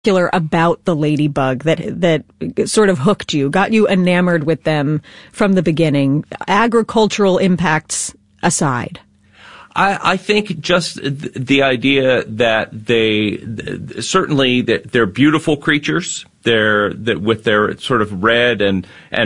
about the ladybug that sort of hooked you, got you enamored with them from the beginning, agricultural impacts aside? I think just the idea that they're beautiful creatures. With their sort of red and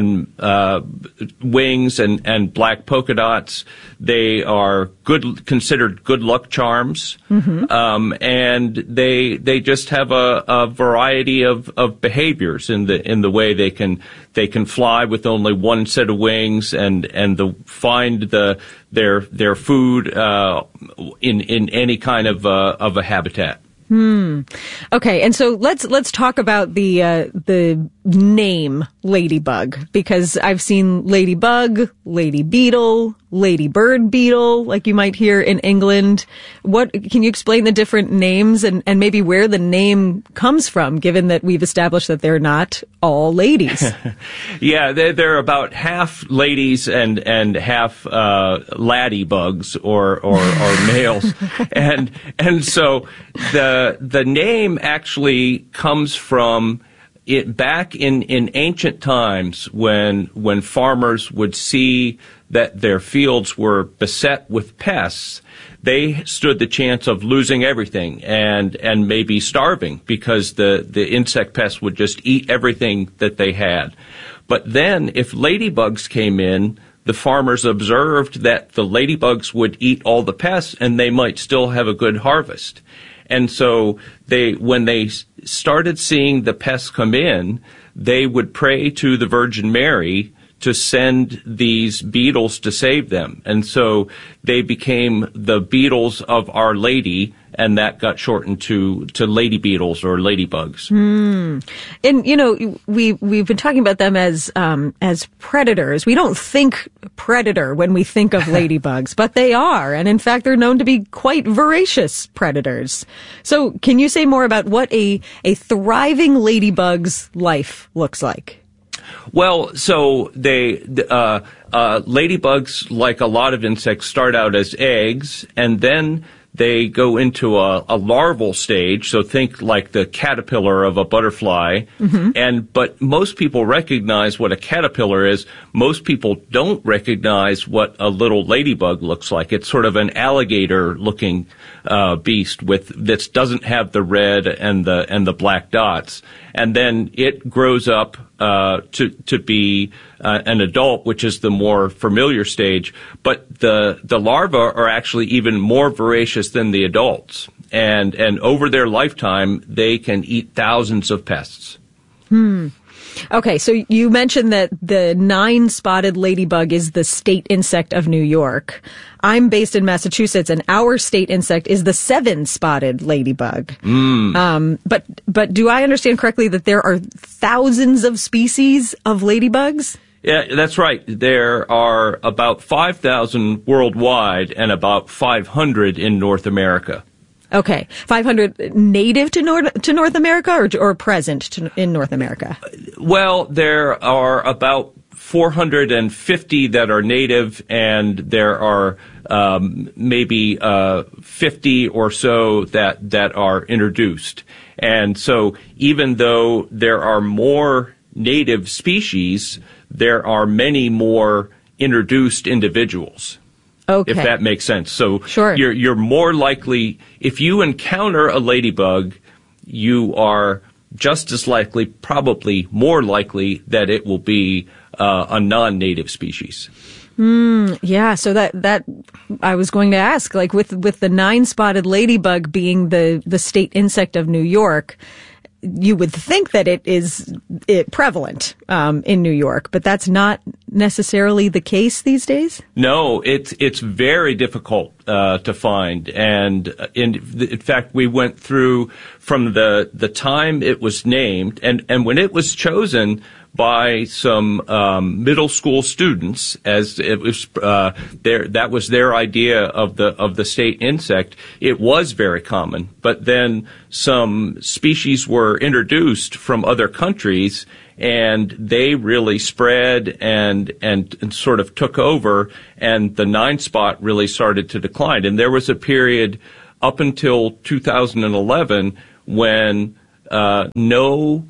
wings and black polka dots. They are considered good luck charms. Mm-hmm. And they just have a variety of behaviors in the way they can fly with only one set of wings and find their food in any kind of a habitat. Okay, and so let's talk about the name ladybug, because I've seen ladybug, lady beetle, ladybird beetle, like you might hear in England. Can you explain the different names and maybe where the name comes from, given that we've established that they're not all ladies? Yeah, they're about half ladies and half laddybugs or males, and so the name actually comes from it back in ancient times when farmers would see that their fields were beset with pests. They stood the chance of losing everything and maybe starving, because the insect pests would just eat everything that they had. But then if ladybugs came in, the farmers observed that the ladybugs would eat all the pests and they might still have a good harvest. And so when they started seeing the pests come in, they would pray to the Virgin Mary to send these beetles to save them. And so they became the beetles of Our Lady, and that got shortened to lady beetles or ladybugs. And we've been talking about them as predators. We don't think predator when we think of ladybugs, but they are, and in fact they're known to be quite voracious predators. So can you say more about what a thriving ladybug's life looks like? Well, so ladybugs, like a lot of insects, start out as eggs, and then they go into a larval stage, so think like the caterpillar of a butterfly. Mm-hmm. But most people recognize what a caterpillar is. Most people don't recognize what a little ladybug looks like. It's sort of an alligator-looking beast that doesn't have the red and the black dots. And then it grows up to be an adult, which is the more familiar stage. But the larvae are actually even more voracious than the adults. And over their lifetime, they can eat thousands of pests. Okay, so you mentioned that the 9-spotted ladybug is the state insect of New York. I'm based in Massachusetts, and our state insect is the 7-spotted ladybug. But do I understand correctly that there are thousands of species of ladybugs? Yeah, that's right. There are about 5,000 worldwide and about 500 in North America. Okay. 500 native to North America or present in North America? Well, there are about 450 that are native, and there are maybe 50 or so that are introduced. And so even though there are more native species, there are many more introduced individuals. Okay. If that makes sense. So sure. You're more likely, if you encounter a ladybug, you are just as likely, probably more likely, that it will be a non-native species. Yeah, so that I was going to ask, like with the 9-spotted ladybug being the state insect of New York, you would think that it is prevalent in New York, but that's not necessarily the case these days? No, it's very difficult to find. And in fact, we went through from the time it was named, and when it was chosen by some middle school students, as it was that was their idea of the state insect. It was very common, but then some species were introduced from other countries, and they really spread and sort of took over, and the 9-spot really started to decline. And there was a period up until 2011 when no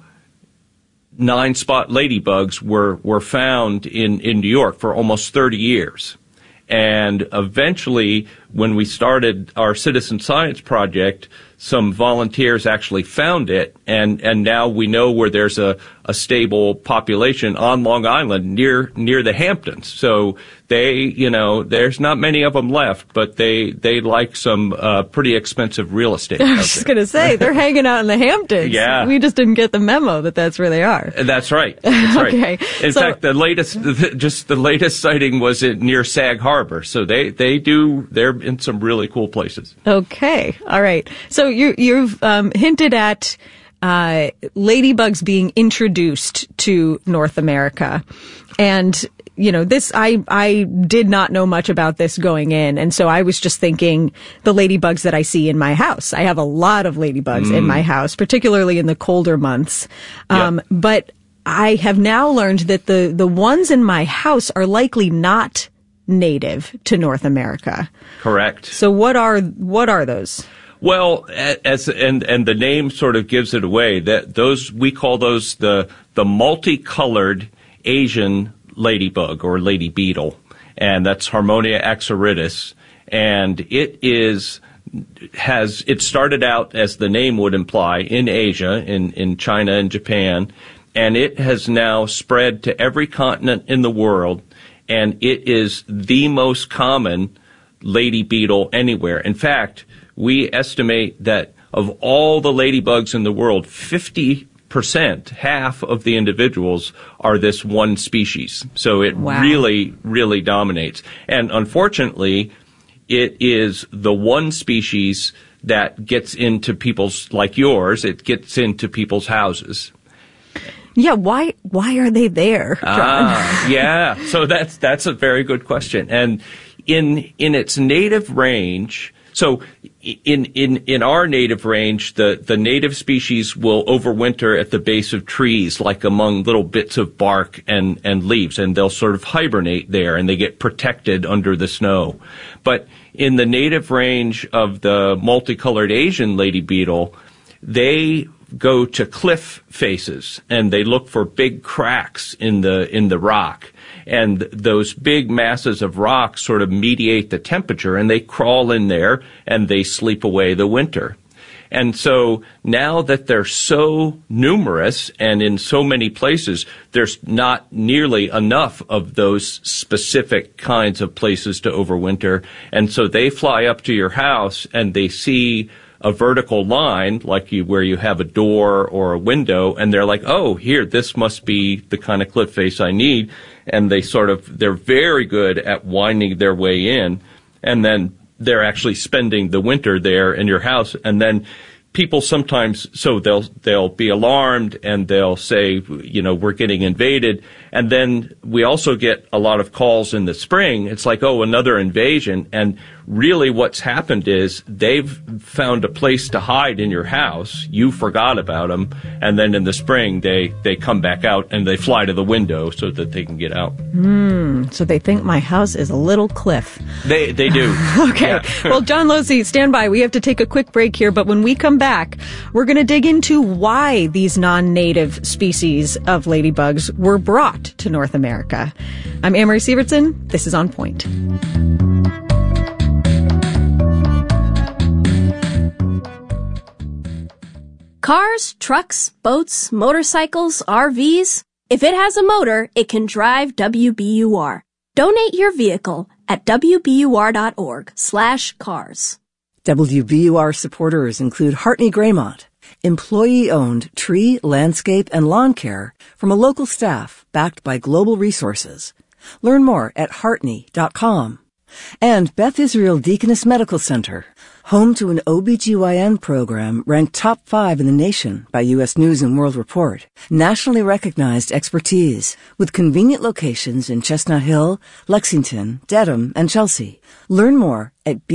9-spot ladybugs were found in New York for almost 30 years. And eventually, when we started our citizen science project, some volunteers actually found it, and now we know where there's a stable population on Long Island near the Hamptons. So there's not many of them left, but they like some pretty expensive real estate. I was just going to say, they're hanging out in the Hamptons. Yeah. We just didn't get the memo that that's where they are. That's right. That's right. Okay. In fact, the latest sighting was near Sag Harbor. So they're in some really cool places. Okay. All right. So you've hinted at ladybugs being introduced to North America. And, this, I did not know much about this going in. And so I was just thinking the ladybugs that I see in my house. I have a lot of ladybugs in my house, particularly in the colder months. But I have now learned that the ones in my house are likely not native to North America. Correct. So what are those? Well, and the name sort of gives it away. We call those the multicolored Asian ladybug or lady beetle, and that's Harmonia axaritis. And it started out, as the name would imply, in Asia, in China and Japan, and it has now spread to every continent in the world, and it is the most common lady beetle anywhere. In fact, we estimate that of all the ladybugs in the world, 50%, half of the individuals are this one species. So it really, really dominates. And unfortunately, it is the one species that gets into people's, like yours, it gets into people's houses. Yeah, why are they there, John? Yeah. So that's a very good question. And in its native range, so in our native range, the native species will overwinter at the base of trees, like among little bits of bark and leaves, and they'll sort of hibernate there, and they get protected under the snow. But in the native range of the multicolored Asian lady beetle, they go to cliff faces, and they look for big cracks in the rock. And those big masses of rock sort of mediate the temperature, and they crawl in there, and they sleep away the winter. And so now that they're so numerous and in so many places, there's not nearly enough of those specific kinds of places to overwinter. And so they fly up to your house, and they see a vertical line, like where you have a door or a window, and they're like, oh, here, this must be the kind of cliff face I need. And they're very good at winding their way in, and then they're actually spending the winter there in your house. And then people sometimes, so they'll be alarmed, and they'll say, we're getting invaded. And then we also get a lot of calls in the spring. It's like, oh, another invasion. And really what's happened is they've found a place to hide in your house. You forgot about them. And then in the spring, they come back out, and they fly to the window so that they can get out. So they think my house is a little cliff. They do. Okay. Yeah. Well, John Losey, stand by. We have to take a quick break here, but when we come back, we're going to dig into why these non-native species of ladybugs were brought to North America. I'm Amory Sievertson. This is On Point. Cars, trucks, boats, motorcycles, RVs. If it has a motor, it can drive WBUR. Donate your vehicle at wbur.org/cars. WBUR supporters include Hartney Graymont, employee-owned tree, landscape, and lawn care from a local staff backed by global resources. Learn more at hartney.com. And Beth Israel Deaconess Medical Center, home to an OBGYN program ranked top 5 in the nation by U.S. News & World Report. Nationally recognized expertise with convenient locations in Chestnut Hill, Lexington, Dedham, and Chelsea. Learn more at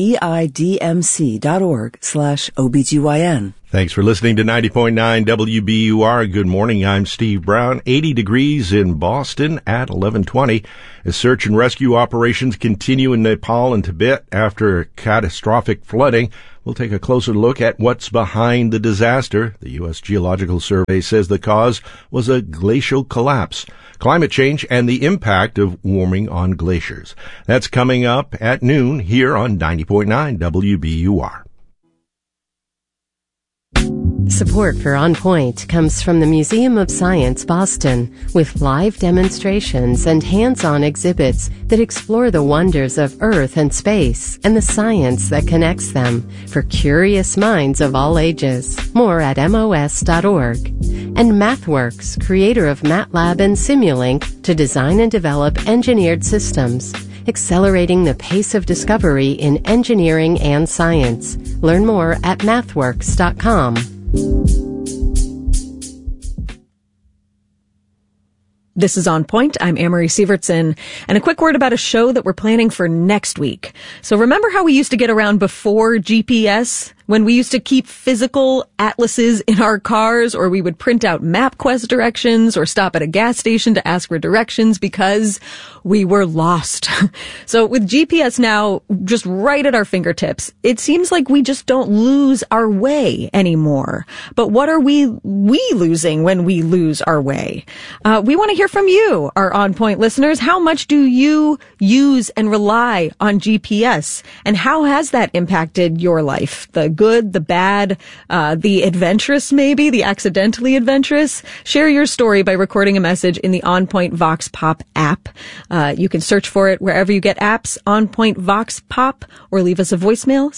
bidmc.org/OBGYN. Thanks for listening to 90.9 WBUR. Good morning. I'm Steve Brown. 80 degrees in Boston at 11:20 as search and rescue operations continue in Nepal and Tibet after catastrophic flooding. We'll take a closer look at what's behind the disaster. The U.S. Geological Survey says the cause was a glacial collapse, climate change, and the impact of warming on glaciers. That's coming up at noon here on 90.9 WBUR. Support for On Point comes from the Museum of Science, Boston, with live demonstrations and hands-on exhibits that explore the wonders of Earth and space and the science that connects them for curious minds of all ages. More at MOS.org. And MathWorks, creator of MATLAB and Simulink, to design and develop engineered systems, accelerating the pace of discovery in engineering and science. Learn more at mathworks.com. This is On Point. I'm Amory Sievertson. And a quick word about a show that we're planning for next week. So remember how we used to get around before GPS? When we used to keep physical atlases in our cars, or we would print out MapQuest directions or stop at a gas station to ask for directions because we were lost. So with GPS now just right at our fingertips, it seems like we just don't lose our way anymore. But what are we losing when we lose our way? We want to hear from you, our On Point listeners. How much do you use and rely on GPS? And how has that impacted your life? The good, the bad, the adventurous maybe, the accidentally adventurous. Share your story by recording a message in the On Point Vox Pop app. You can search for it wherever you get apps, On Point Vox Pop, or leave us a voicemail,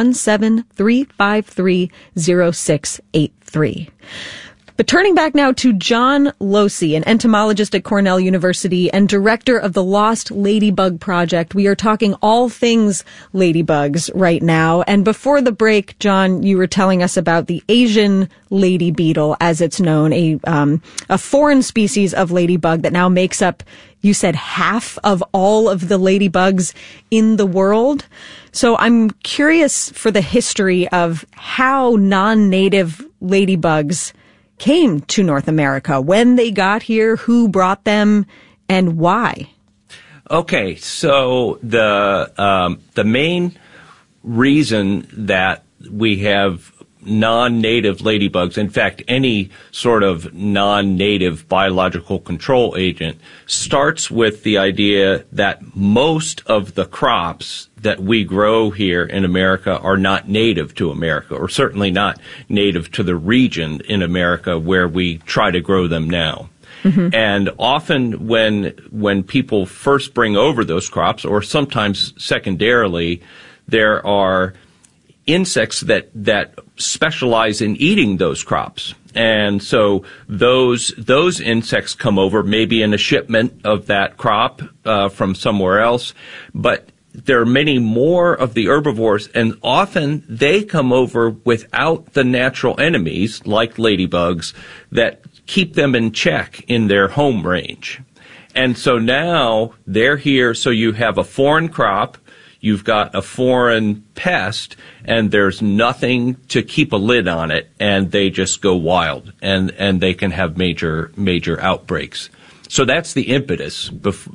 617-353-0683. But turning back now to John Losey, an entomologist at Cornell University and director of the Lost Ladybug Project. We are talking all things ladybugs right now. And before the break, John, you were telling us about the Asian lady beetle, as it's known, a foreign species of ladybug that now makes up, you said, half of all of the ladybugs in the world. So I'm curious for the history of how non-native ladybugs came to North America, when they got here, who brought them, and why. Okay, so the main reason that we have non-native ladybugs, in fact, any sort of non-native biological control agent, starts with the idea that most of the crops that we grow here in America are not native to America, or certainly not native to the region in America where we try to grow them now. Mm-hmm. And often when people first bring over those crops, or sometimes secondarily, there are insects that specialize in eating those crops. And so those insects come over, maybe in a shipment of that crop from somewhere else, but there are many more of the herbivores, and often they come over without the natural enemies, like ladybugs, that keep them in check in their home range. And so now they're here, so you have a foreign crop, you've got a foreign pest, and there's nothing to keep a lid on it, and they just go wild, and they can have major outbreaks. So that's the impetus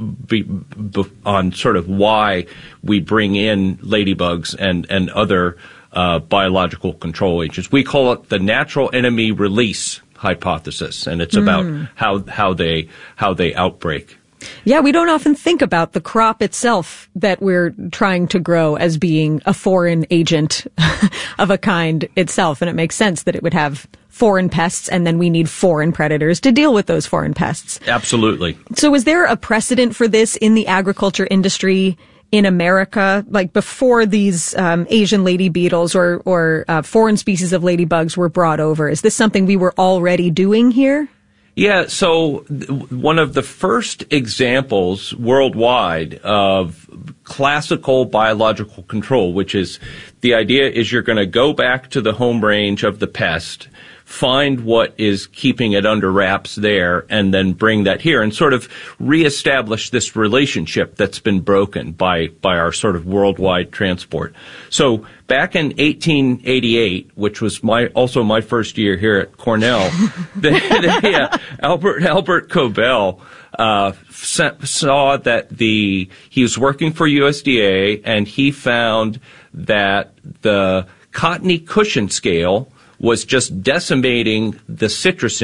on sort of why we bring in ladybugs and other biological control agents. We call it the natural enemy release hypothesis, and it's about how they outbreak. Yeah, we don't often think about the crop itself that we're trying to grow as being a foreign agent of a kind itself, and it makes sense that it would have foreign pests, and then we need foreign predators to deal with those foreign pests. Absolutely. So is there a precedent for this in the agriculture industry in America, like before these Asian lady beetles or foreign species of ladybugs were brought over? Is this something we were already doing here? Yeah, so one of the first examples worldwide of classical biological control, which is the idea is you're going to go back to the home range of the pest, find what is keeping it under wraps there, and then bring that here and sort of reestablish this relationship that's been broken by our sort of worldwide transport. So back in 1888, which was also my first year here at Cornell, Albert Cobell saw that he was working for USDA, and he found that the cottony cushion scale was just decimating the citrus